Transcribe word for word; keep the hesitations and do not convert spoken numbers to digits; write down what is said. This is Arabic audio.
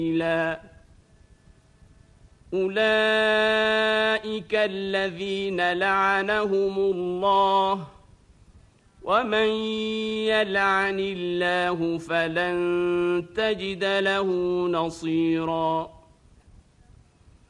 أولئك الذين لعنهم الله ومن يلعن الله فلن تجد له نصيرا